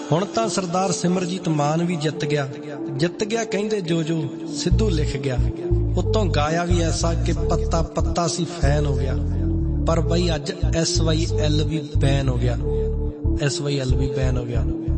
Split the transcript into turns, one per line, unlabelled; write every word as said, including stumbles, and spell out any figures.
ਹੁਣ ਤਾਂ ਸਰਦਾਰ ਸਿਮਰਜੀਤ ਮਾਨ ਵੀ ਜਿੱਤ ਗਿਆ, ਜਿੱਤ ਗਿਆ ਕਹਿੰਦੇ ਜੋ ਜੋ ਸਿੱਧੂ ਲਿਖ ਗਿਆ। ਉੱਤੋਂ ਗਾਇਆ ਵੀ ਐਸਾ ਕਿ ਪੱਤਾ ਪੱਤਾ ਸੀ ਫੈਨ ਹੋ ਗਿਆ। ਪਰ ਬਈ ਅੱਜ ਐਸ ਵਾਈ ਐਲ ਵੀ ਬੈਨ ਹੋ ਗਿਆ, ਐਸ ਵਾਈ ਐਲ ਵੀ ਬੈਨ ਹੋ ਗਿਆ।